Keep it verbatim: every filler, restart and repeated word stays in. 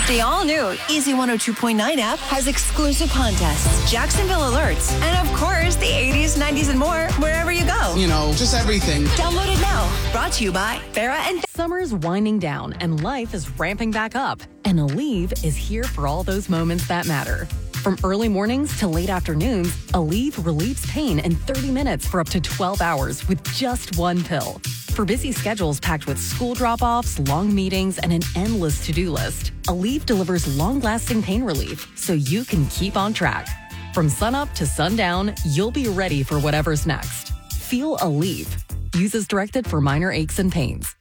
The all-new Easy one oh two point nine app has exclusive contests, Jacksonville alerts, and of course, the eighties, nineties, and more wherever you go. You know, just everything. Download it now. Brought to you by Farrah and... Summer's winding down and life is ramping back up. And Aleve is here for all those moments that matter. From early mornings to late afternoons, Aleve relieves pain in thirty minutes for up to twelve hours with just one pill. For busy schedules packed with school drop-offs, long meetings, and an endless to-do list, Aleve delivers long-lasting pain relief so you can keep on track. From sunup to sundown, you'll be ready for whatever's next. Feel Aleve. Use as directed for minor aches and pains.